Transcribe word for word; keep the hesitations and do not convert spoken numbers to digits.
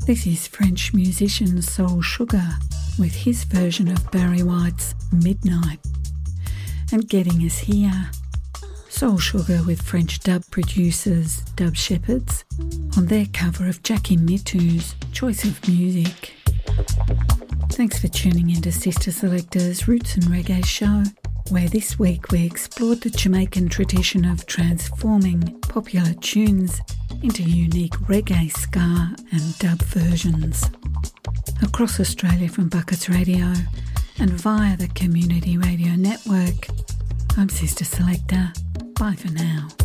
This is French musician Soul Sugar with his version of Barry White's Midnight. And getting us here, Soul Sugar with French dub producers Dub Shepherds on their cover of Jackie Mitou's Choice of Music. Thanks for tuning into Sister Selector's Roots and Reggae show, where this week we explored the Jamaican tradition of transforming popular tunes into unique reggae, ska and dub versions. Across Australia from Buckets Radio and via the Community Radio Network, I'm Sister Selector. Bye for now.